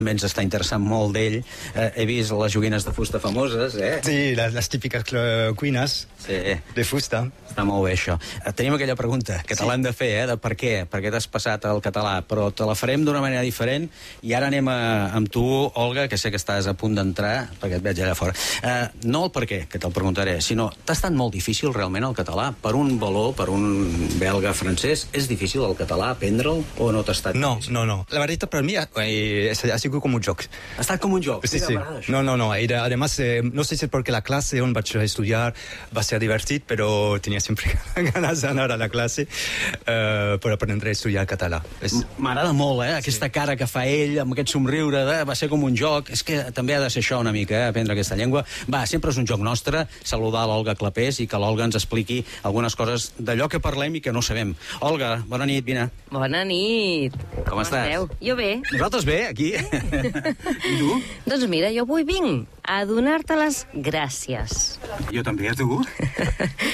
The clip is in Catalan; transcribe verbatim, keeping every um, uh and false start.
ens està interessant molt d'ell. Eh, he vist les joguines de fusta famoses, eh? Sí, les, les típiques cuines sí. de fusta. Està molt bé, això. Eh, tenim aquella pregunta, que te sí. l'han de fer, eh? De per què? Per què t'has passat al català? Però te la farem d'una manera diferent. I ara anem a, amb tu, Olga, que sé que estàs a punt d'entrar, perquè et veig allà fora. Eh, no el per què, que te'l preguntaré, sinó t'ha estat molt difícil realment el català? Per un valor, per un belga francès, és difícil el català aprendre'l o no t'ha estat no, difícil? No, no, no. La veritat per mi eh, ha sigut com un joc. Ha estat com un joc? Sí, sí. No, no, no. Y además, eh, no sé si es porque la clase on vaig a estudiar va a ser divertit, però tenia sempre ganes d'anar a la classe eh, per aprendre a estudiar català. És... M'agrada molt, eh? Aquesta sí. cara que fa ell, amb aquest somriure, de, va ser com un joc. És que també ha de ser això una mica, eh? Aprendre aquesta llengua. Va, sempre és un joc nostre, saludar l'Olga Clapés i que l'Olga ens expliqui algunes coses d'allò que parlem i que no sabem. Olga, bona nit, vine. Bona nit. Com, Com estàs? Esteu? Jo bé. Nosaltres bé, aquí. I tu? Doncs mira, jo avui vinc a donar-te les gràcies. Jo també, a tu.